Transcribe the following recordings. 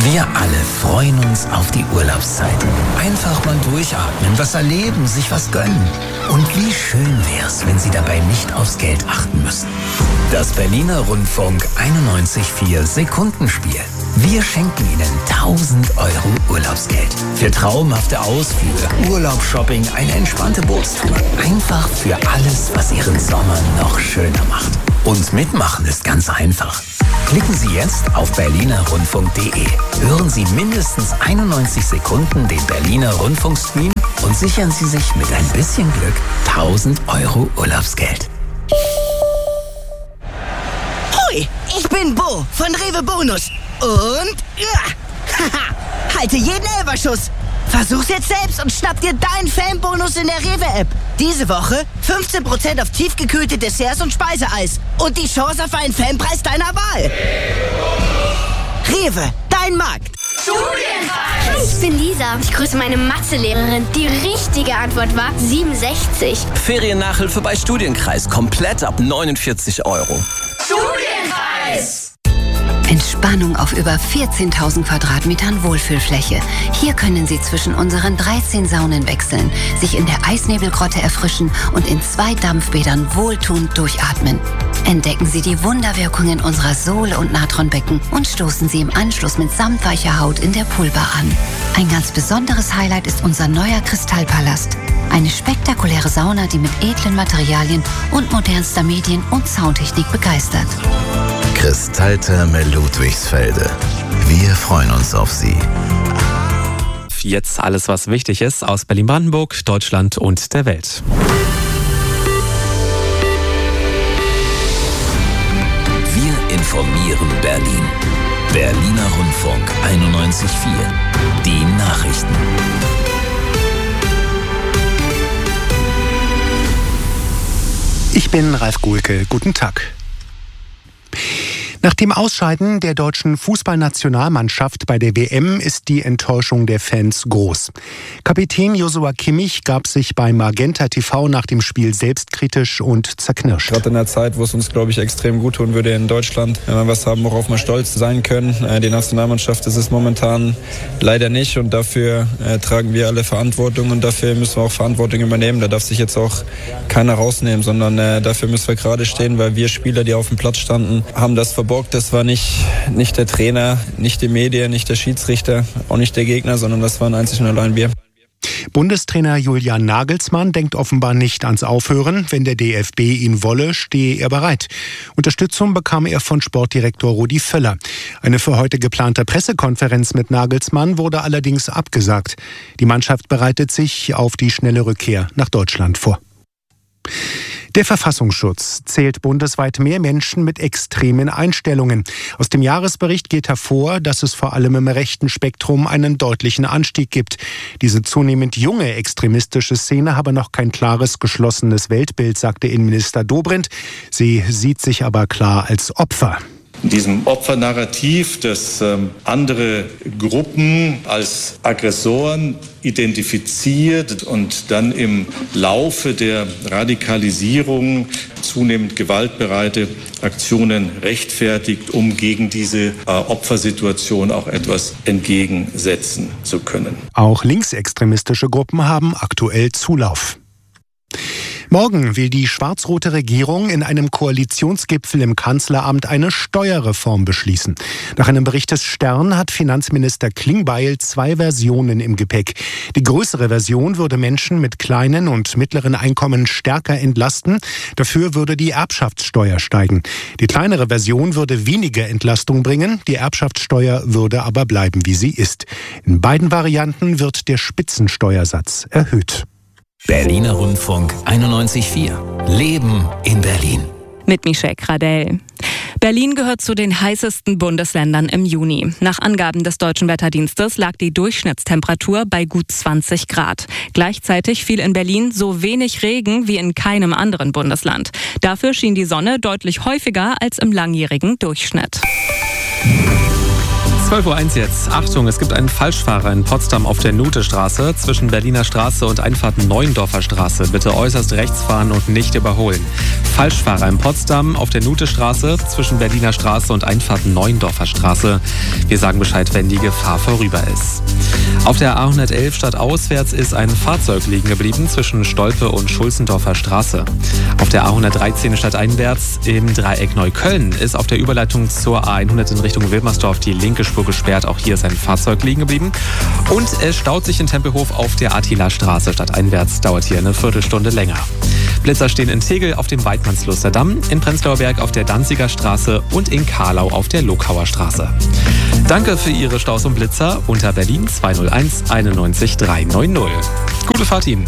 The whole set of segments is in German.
Wir alle freuen uns auf die Urlaubszeit. Einfach mal durchatmen, was erleben, sich was gönnen. Und wie schön wär's, wenn Sie dabei nicht aufs Geld achten müssen. Das Berliner Rundfunk 91.4 Sekundenspiel. Wir schenken Ihnen 1.000 Euro Urlaubsgeld. Für traumhafte Ausflüge, Urlaubsshopping, eine entspannte Bootstour. Einfach für alles, was Ihren Sommer noch schöner macht. Und mitmachen ist ganz einfach. Klicken Sie jetzt auf berlinerrundfunk.de. Hören Sie mindestens 91 Sekunden den Berliner Rundfunkstream und sichern Sie sich mit ein bisschen Glück 1.000 Euro Urlaubsgeld. Hoi, ich bin Bo von Rewe Bonus. Und halte jeden Elferschuss. Versuch's jetzt selbst und schnapp dir deinen Fanbonus in der Rewe-App. Diese Woche 15% auf tiefgekühlte Desserts und Speiseeis. Und die Chance auf einen Fanpreis deiner Wahl. Rewe, dein Markt. Studienreich! Hi, ich bin Lisa. Ich grüße meine Mathelehrerin. Die richtige Antwort war 67. Feriennachhilfe bei Studienkreis. Komplett ab 49 Euro. Studienreich! Entspannung auf über 14.000 Quadratmetern Wohlfühlfläche. Hier können Sie zwischen unseren 13 Saunen wechseln, sich in der Eisnebelgrotte erfrischen und in 2 Dampfbädern wohltuend durchatmen. Entdecken Sie die Wunderwirkungen unserer Sohle- und Natronbecken und stoßen Sie im Anschluss mit samtweicher Haut in der Poolbar an. Ein ganz besonderes Highlight ist unser neuer Kristallpalast. Eine spektakuläre Sauna, die mit edlen Materialien und modernster Medien- und Soundtechnik begeistert. Kristalltherme Ludwigsfelde. Wir freuen uns auf Sie. Jetzt alles, was wichtig ist aus Berlin-Brandenburg, Deutschland und der Welt. Wir informieren Berlin. Berliner Rundfunk 91.4. Die Nachrichten. Ich bin Ralf Guhlke. Guten Tag. Nach dem Ausscheiden der deutschen Fußballnationalmannschaft bei der WM ist die Enttäuschung der Fans groß. Kapitän Joshua Kimmich gab sich bei Magenta TV nach dem Spiel selbstkritisch und zerknirscht. Gerade in der Zeit, wo es uns, glaube ich, extrem gut tun würde in Deutschland, wenn wir was haben, worauf wir stolz sein können. Die Nationalmannschaft ist es momentan leider nicht und dafür tragen wir alle Verantwortung und dafür müssen wir auch Verantwortung übernehmen. Da darf sich jetzt auch keiner rausnehmen, sondern dafür müssen wir gerade stehen, weil wir Spieler, die auf dem Platz standen, haben das verborgt. Das war nicht der Trainer, nicht die Medien, nicht der Schiedsrichter, auch nicht der Gegner, sondern das waren einzig und allein wir. Bundestrainer Julian Nagelsmann denkt offenbar nicht ans Aufhören. Wenn der DFB ihn wolle, stehe er bereit. Unterstützung bekam er von Sportdirektor Rudi Völler. Eine für heute geplante Pressekonferenz mit Nagelsmann wurde allerdings abgesagt. Die Mannschaft bereitet sich auf die schnelle Rückkehr nach Deutschland vor. Der Verfassungsschutz zählt bundesweit mehr Menschen mit extremen Einstellungen. Aus dem Jahresbericht geht hervor, dass es vor allem im rechten Spektrum einen deutlichen Anstieg gibt. Diese zunehmend junge extremistische Szene habe noch kein klares, geschlossenes Weltbild, sagte Innenminister Dobrindt. Sie sieht sich aber klar als Opfer. In diesem Opfernarrativ, das andere Gruppen als Aggressoren identifiziert und dann im Laufe der Radikalisierung zunehmend gewaltbereite Aktionen rechtfertigt, um gegen diese Opfersituation auch etwas entgegensetzen zu können. Auch linksextremistische Gruppen haben aktuell Zulauf. Morgen will die schwarz-rote Regierung in einem Koalitionsgipfel im Kanzleramt eine Steuerreform beschließen. Nach einem Bericht des Stern hat Finanzminister Klingbeil 2 Versionen im Gepäck. Die größere Version würde Menschen mit kleinen und mittleren Einkommen stärker entlasten. Dafür würde die Erbschaftssteuer steigen. Die kleinere Version würde weniger Entlastung bringen. Die Erbschaftssteuer würde aber bleiben, wie sie ist. In beiden Varianten wird der Spitzensteuersatz erhöht. Berliner Rundfunk 91.4. Leben in Berlin. Mit Michelle Gradell. Berlin gehört zu den heißesten Bundesländern im Juni. Nach Angaben des Deutschen Wetterdienstes lag die Durchschnittstemperatur bei gut 20 Grad. Gleichzeitig fiel in Berlin so wenig Regen wie in keinem anderen Bundesland. Dafür schien die Sonne deutlich häufiger als im langjährigen Durchschnitt. 12:01 Uhr jetzt. Achtung, es gibt einen Falschfahrer in Potsdam auf der Nutestraße zwischen Berliner Straße und Einfahrt Neuendorfer Straße. Bitte äußerst rechts fahren und nicht überholen. Falschfahrer in Potsdam auf der Nutestraße zwischen Berliner Straße und Einfahrt Neuendorfer Straße. Wir sagen Bescheid, wenn die Gefahr vorüber ist. Auf der A111 stadtauswärts ist ein Fahrzeug liegen geblieben zwischen Stolpe und Schulzendorfer Straße. Auf der A113 stadteinwärts im Dreieck Neukölln ist auf der Überleitung zur A100 in Richtung Wilmersdorf die linke Spur gesperrt. Auch hier ist ein Fahrzeug liegen geblieben. Und es staut sich in Tempelhof auf der Attila-Straße. Stadteinwärts dauert hier eine Viertelstunde länger. Blitzer stehen in Tegel auf dem Weidmannsluster Damm, in Prenzlauer Berg auf der Danziger Straße und in Karlau auf der Lokauer Straße. Danke für Ihre Staus und Blitzer unter Berlin 201 91 390. Gute Fahrt Ihnen.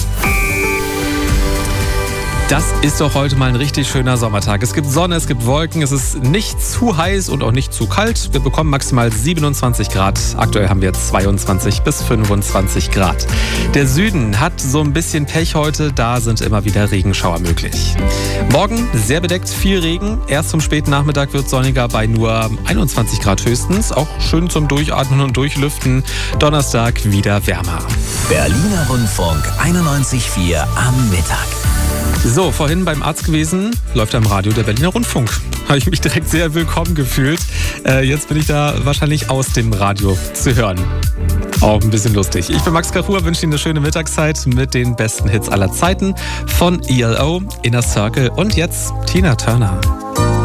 Das ist doch heute mal ein richtig schöner Sommertag. Es gibt Sonne, es gibt Wolken, es ist nicht zu heiß und auch nicht zu kalt. Wir bekommen maximal 27 Grad. Aktuell haben wir 22 bis 25 Grad. Der Süden hat so ein bisschen Pech heute, da sind immer wieder Regenschauer möglich. Morgen sehr bedeckt, viel Regen. Erst zum späten Nachmittag wird es sonniger bei nur 21 Grad höchstens. Auch schön zum Durchatmen und Durchlüften. Donnerstag wieder wärmer. Berliner Rundfunk 91,4 am Mittag. So, vorhin beim Arzt gewesen, läuft am Radio der Berliner Rundfunk. Habe ich mich direkt sehr willkommen gefühlt. Jetzt bin ich da wahrscheinlich aus dem Radio zu hören. Auch ein bisschen lustig. Ich bin Max Karur, wünsche Ihnen eine schöne Mittagszeit mit den besten Hits aller Zeiten von ELO, Inner Circle und jetzt Tina Turner.